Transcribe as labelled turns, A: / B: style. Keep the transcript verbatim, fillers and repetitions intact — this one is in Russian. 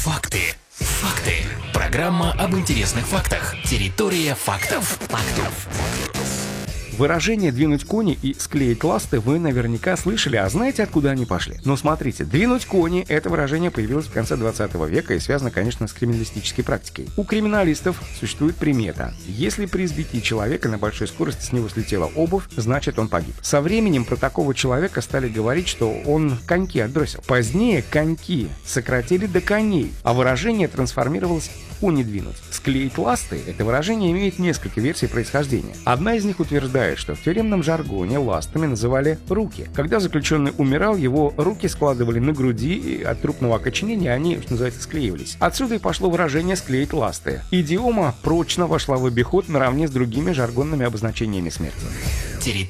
A: Факты. Факты. Программа об интересных фактах. Территория фактов. Фактов.
B: Выражение «двинуть кони» и «склеить ласты» вы наверняка слышали, а знаете, откуда они пошли? Но смотрите, «двинуть кони» — это выражение появилось в конце двадцатого века и связано, конечно, с криминалистической практикой. У криминалистов существует примета: если при сбитии человека на большой скорости с него слетела обувь, значит, он погиб. Со временем про такого человека стали говорить, что он коньки отбросил. Позднее коньки сократили до коней, а выражение трансформировалось в «кони двинуть». «Склеить ласты» — это выражение имеет несколько версий происхождения. Одна из них утверждает, что в тюремном жаргоне ластами называли руки. Когда заключенный умирал, его руки складывали на груди, и от трупного окоченения они, что называется, склеивались. Отсюда и пошло выражение «склеить ласты». Идиома прочно вошла в обиход наравне с другими жаргонными обозначениями смерти.